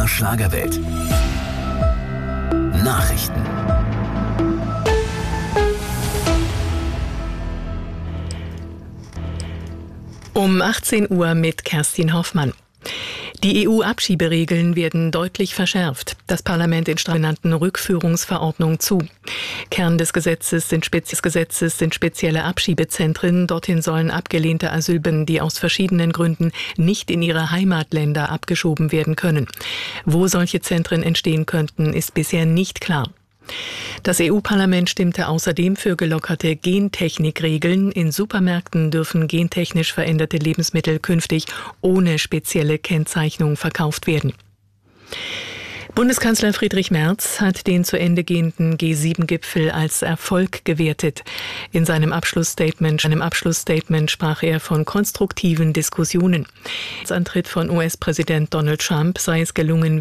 Schlagerwelt. Nachrichten. Um 18 Uhr mit Kerstin Hoffmann. Die EU-Abschieberegeln werden deutlich verschärft. Das Parlament in genannten Rückführungsverordnung zu. Kern des Gesetzes sind spezielle Abschiebezentren. Dorthin sollen abgelehnte Asylbewerber, die aus verschiedenen Gründen nicht in ihre Heimatländer abgeschoben werden können. Wo solche Zentren entstehen könnten, ist bisher nicht klar. Das EU-Parlament stimmte außerdem für gelockerte Gentechnikregeln. In Supermärkten dürfen gentechnisch veränderte Lebensmittel künftig ohne spezielle Kennzeichnung verkauft werden. Bundeskanzler Friedrich Merz hat den zu Ende gehenden G7-Gipfel als Erfolg gewertet. In seinem Abschlussstatement sprach er von konstruktiven Diskussionen. Als Antritt von US-Präsident Donald Trump sei es gelungen,